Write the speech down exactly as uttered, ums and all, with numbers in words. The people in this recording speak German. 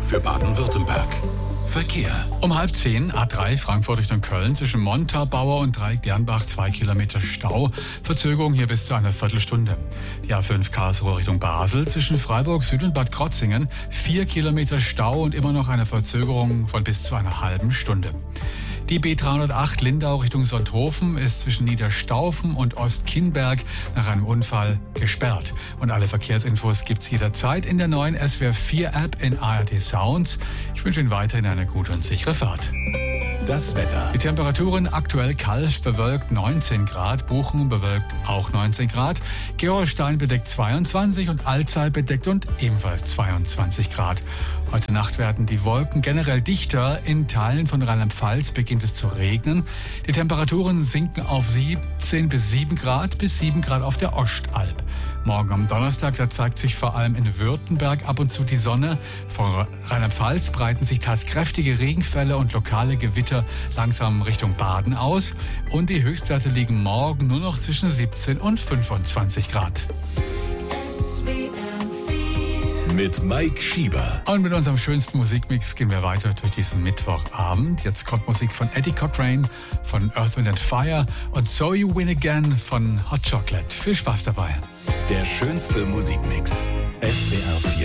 für Baden-Württemberg. Verkehr. Um halb zehn, A drei Frankfurt Richtung Köln, zwischen Montabaur und Dreieck-Dernbach, zwei Kilometer Stau. Verzögerung hier bis zu einer Viertelstunde. Die A fünf Karlsruhe Richtung Basel, zwischen Freiburg Süd und Bad Krotzingen, vier Kilometer Stau und immer noch eine Verzögerung von bis zu einer halben Stunde. Die B dreihundertacht Lindau Richtung Sonthofen ist zwischen Niederstaufen und Ostkinnberg nach einem Unfall gesperrt. Und alle Verkehrsinfos gibt's jederzeit in der neuen S W R vier App in A R D Sounds. Ich wünsche Ihnen weiterhin eine gute und sichere Fahrt. Das Wetter. Die Temperaturen aktuell Kalf bewölkt neunzehn Grad, Buchen bewölkt auch neunzehn Grad, Gerolstein bedeckt zweiundzwanzig und Alzey bedeckt und ebenfalls zweiundzwanzig Grad. Heute Nacht werden die Wolken generell dichter. In Teilen von Rheinland-Pfalz beginnt es zu regnen. Die Temperaturen sinken auf siebzehn bis sieben Grad bis sieben Grad auf der Ostalb. Morgen am Donnerstag, da zeigt sich vor allem in Württemberg ab und zu die Sonne. Von Rheinland-Pfalz breiten sich teils kräftige Regenfälle und lokale Gewitter langsam Richtung Baden aus. Und die Höchstwerte liegen morgen nur noch zwischen siebzehn und fünfundzwanzig Grad. Mit Mike Schieber. Und mit unserem schönsten Musikmix gehen wir weiter durch diesen Mittwochabend. Jetzt kommt Musik von Eddie Cochrane, von Earth, Wind and Fire und So You Win Again von Hot Chocolate. Viel Spaß dabei. Der schönste Musikmix. S W R vier.